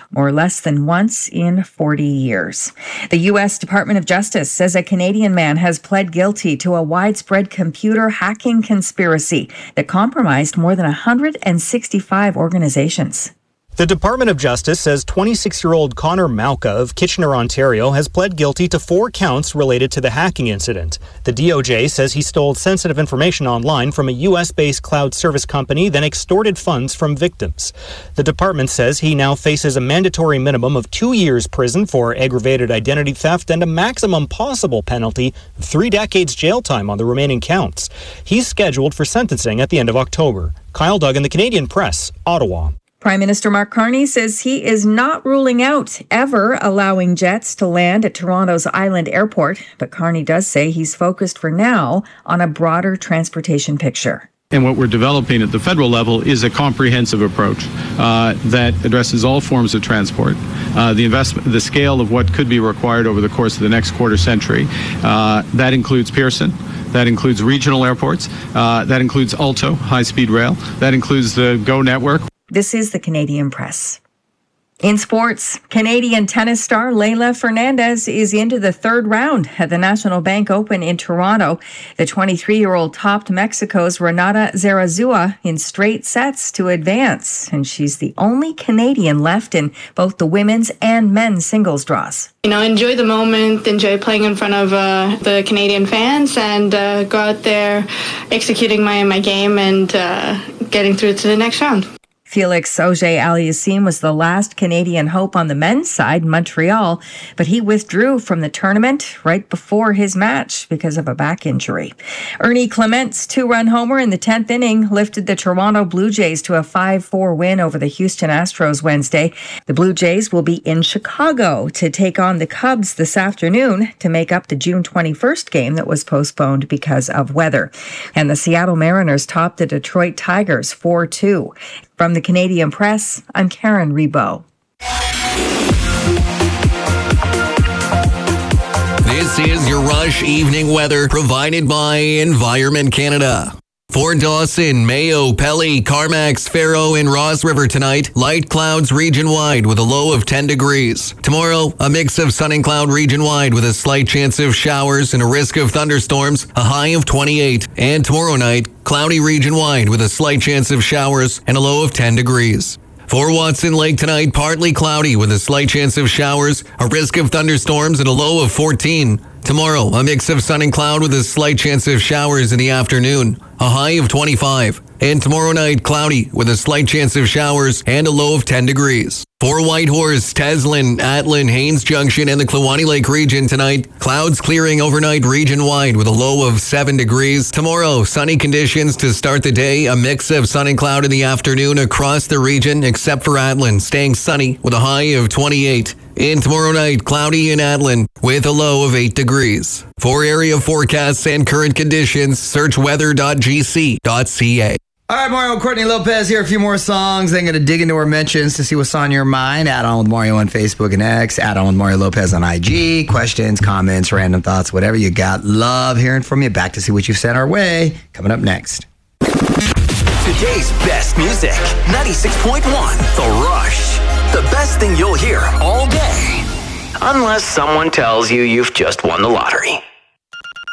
or less than once in 40 years. The U.S. Department of Justice says a Canadian man has pled guilty to a widespread computer hacking conspiracy that compromised more than 165 organizations. The Department of Justice says 26-year-old Connor Malka of Kitchener, Ontario, has pled guilty to 4 counts related to the hacking incident. The DOJ says he stole sensitive information online from a U.S.-based cloud service company, then extorted funds from victims. The department says he now faces a mandatory minimum of 2 years prison for aggravated identity theft and a maximum possible penalty of 3 decades jail time on the remaining counts. He's scheduled for sentencing at the end of October. Kyle Duggan, The Canadian Press, Ottawa. Prime Minister Mark Carney says he is not ruling out ever allowing jets to land at Toronto's Island Airport, but Carney does say he's focused for now on a broader transportation picture. And what we're developing at the federal level is a comprehensive approach that addresses all forms of transport, the scale of what could be required over the course of the next quarter century. That includes Pearson. That includes regional airports. That includes Alto, high-speed rail. That includes the GO network. This is the Canadian Press. In sports, Canadian tennis star Leylah Fernandez is into the 3rd round at the National Bank Open in Toronto. The 23-year-old topped Mexico's Renata Zarazua in straight sets to advance, and she's the only Canadian left in both the women's and men's singles draws. Enjoy the moment, enjoy playing in front of the Canadian fans, and go out there executing my game and getting through to the next round. Felix Auger-Aliassime was the last Canadian hope on the men's side in Montreal, but he withdrew from the tournament right before his match because of a back injury. Ernie Clement's 2-run homer in the 10th inning lifted the Toronto Blue Jays to a 5-4 win over the Houston Astros Wednesday. The Blue Jays will be in Chicago to take on the Cubs this afternoon to make up the June 21st game that was postponed because of weather. And the Seattle Mariners topped the Detroit Tigers 4-2. From the Canadian Press, I'm Karen Rebo. This is your Rush Evening Weather provided by Environment Canada. For Dawson, Mayo, Pelly, Carmax, Faro, and Ross River tonight, light clouds region-wide with a low of 10 degrees. Tomorrow, a mix of sun and cloud region-wide with a slight chance of showers and a risk of thunderstorms, a high of 28. And tomorrow night, cloudy region-wide with a slight chance of showers and a low of 10 degrees. For Watson Lake tonight, partly cloudy with a slight chance of showers, a risk of thunderstorms, and a low of 14. Tomorrow, a mix of sun and cloud with a slight chance of showers in the afternoon, a high of 25. And tomorrow night, cloudy with a slight chance of showers and a low of 10 degrees. For Whitehorse, Teslin, Atlin, Haines Junction, and the Kluane Lake region tonight, clouds clearing overnight region-wide with a low of 7 degrees. Tomorrow, sunny conditions to start the day, a mix of sun and cloud in the afternoon across the region, except for Atlin, staying sunny with a high of 28. And tomorrow night, cloudy in Atlin with a low of 8 degrees. For area forecasts and current conditions, search weather.gc.ca. All right, Mario and Courtney Lopez here. A few more songs. Then going to dig into our mentions to see what's on your mind. Add on with Mario on Facebook and X. Add on with Mario Lopez on IG. Questions, comments, random thoughts, whatever you got. Love hearing from you. Back to see what you've sent our way. Coming up next. Today's best music. 96.1 The Rush. The best thing you'll hear all day. Unless someone tells you you've just won the lottery.